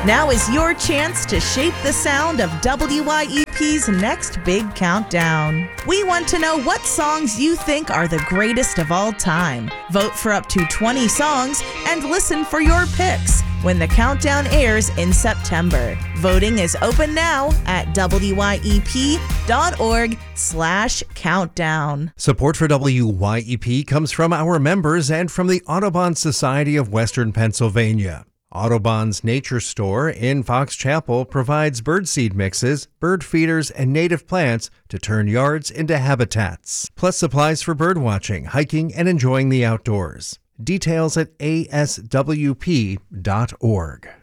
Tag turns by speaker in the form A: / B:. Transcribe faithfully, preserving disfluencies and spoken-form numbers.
A: Now is your chance to shape the sound of W Y E P's next big countdown. We want to know what songs you think are the greatest of all time. Vote for up to twenty songs and listen for your picks when the countdown airs in September. Voting is open now at W Y E P dot org slash countdown.
B: Support for W Y E P comes from our members and from the Audubon Society of Western Pennsylvania. Audubon's Nature Store in Fox Chapel provides birdseed mixes, bird feeders, and native plants to turn yards into habitats, plus supplies for birdwatching, hiking, and enjoying the outdoors. Details at A S W P dot org.